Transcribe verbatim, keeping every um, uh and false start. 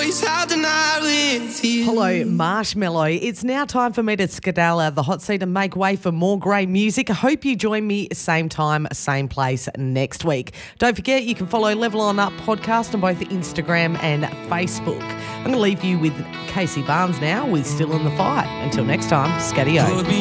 Hello, Marshmallow. It's now time for me to skedaddle out of the hot seat and make way for more great music. I hope you join me same time, same place next week. Don't forget, you can follow Level On Up podcast on both Instagram and Facebook. I'm going to leave you with Casey Barnes now with Still in the Fight. Until next time, Scadio.